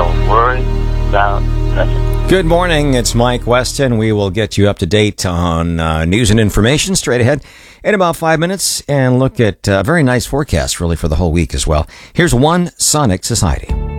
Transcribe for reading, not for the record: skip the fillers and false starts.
don't worry about nothing. Good morning. It's Mike Weston. We will get you up to date on news and information straight ahead in about 5 minutes and look at a very nice forecast really for the whole week as well. Here's One Sonic Society.